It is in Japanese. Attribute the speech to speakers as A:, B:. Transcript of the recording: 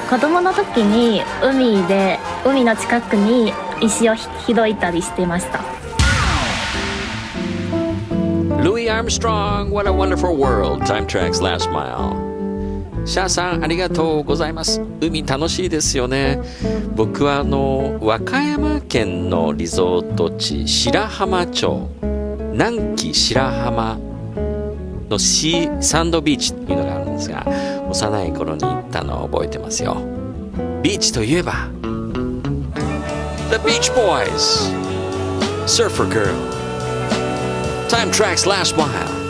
A: 子供の時に海の近くに石を拾いたりしてました。
B: Louis Armstrong, what a wonderful world. Time Tracks Last Mile. シャーさんありがとうございます。海楽しいですよね。僕は和歌山県のリゾート地白浜町南紀白浜のサンドビーチっていうのがあるんですが、幼い頃に行ったのを覚えてますよ。ビーチといえば The Beach Boys Surfer Girl Time Tracks Last Mile